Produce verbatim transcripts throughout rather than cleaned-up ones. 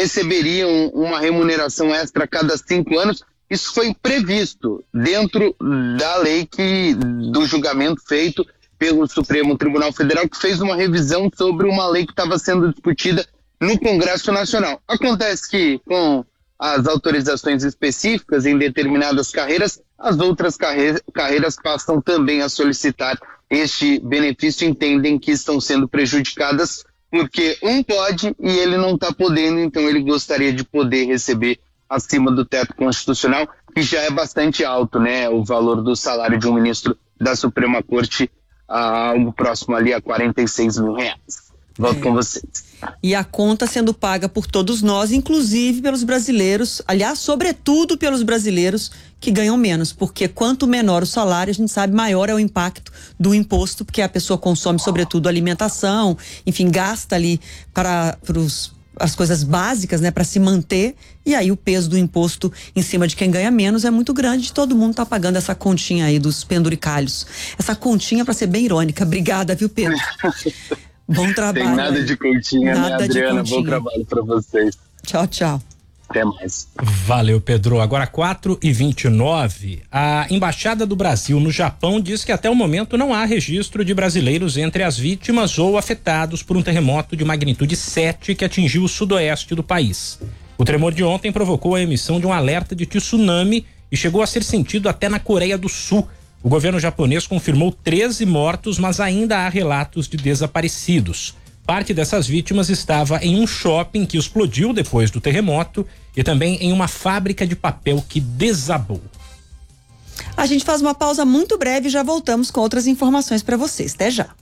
receberiam uma remuneração extra a cada cinco anos. Isso foi previsto dentro da lei que, do julgamento feito pelo Supremo Tribunal Federal, que fez uma revisão sobre uma lei que estava sendo discutida no Congresso Nacional. Acontece que, com as autorizações específicas em determinadas carreiras, as outras carre- carreiras passam também a solicitar este benefício, entendem que estão sendo prejudicadas porque um pode e ele não está podendo, então ele gostaria de poder receber acima do teto constitucional, que já é bastante alto, né? O valor do salário de um ministro da Suprema Corte, algo próximo ali a quarenta e seis mil reais. Volto é. com vocês. E a conta sendo paga por todos nós, inclusive pelos brasileiros, aliás, sobretudo pelos brasileiros que ganham menos, porque quanto menor o salário, a gente sabe, maior é o impacto do imposto, porque a pessoa consome sobretudo alimentação, enfim, gasta ali para os as coisas básicas, né, para se manter, e aí o peso do imposto em cima de quem ganha menos é muito grande, todo mundo tá pagando essa continha aí dos penduricalhos. Essa continha para ser bem irônica. Obrigada, viu, Pedro? Bom trabalho. Tem nada de continha, nada né, Adriana? de continha. Bom trabalho para vocês. Tchau, tchau. Até mais. Valeu, Pedro. Agora quatro e vinte e nove. A Embaixada do Brasil no Japão diz que até o momento não há registro de brasileiros entre as vítimas ou afetados por um terremoto de magnitude sete que atingiu o sudoeste do país. O tremor de ontem provocou a emissão de um alerta de tsunami e chegou a ser sentido até na Coreia do Sul. O governo japonês confirmou treze mortos, mas ainda há relatos de desaparecidos. Parte dessas vítimas estava em um shopping que explodiu depois do terremoto e também em uma fábrica de papel que desabou. A gente faz uma pausa muito breve e já voltamos com outras informações para vocês. Até já.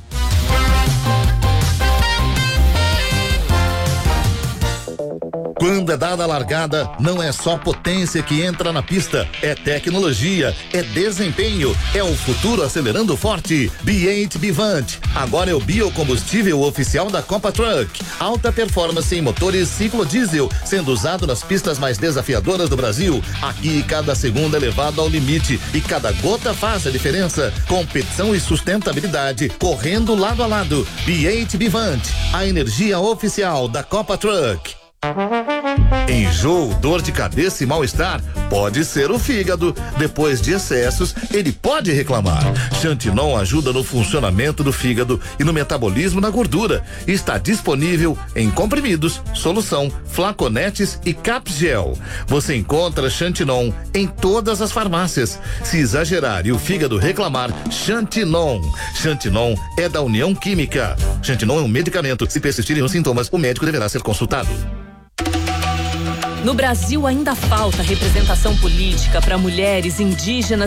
Quando é dada a largada, não é só potência que entra na pista, é tecnologia, é desempenho, é o futuro acelerando forte. B oito Bivante, agora é o biocombustível oficial da Copa Truck. Alta performance em motores ciclo diesel, sendo usado nas pistas mais desafiadoras do Brasil. Aqui cada segundo é levado ao limite e cada gota faz a diferença. Competição e sustentabilidade, correndo lado a lado. B oito Bivante, a energia oficial da Copa Truck. Enjoo, dor de cabeça e mal-estar pode ser o fígado. Depois de excessos, ele pode reclamar. Xantinon ajuda no funcionamento do fígado e no metabolismo da gordura. Está disponível em comprimidos, solução, flaconetes e capgel. Você encontra Xantinon em todas as farmácias. Se exagerar e o fígado reclamar, Xantinon. Xantinon é da União Química. Xantinon é um medicamento. Se persistirem os sintomas, o médico deverá ser consultado. No Brasil ainda falta representação política para mulheres indígenas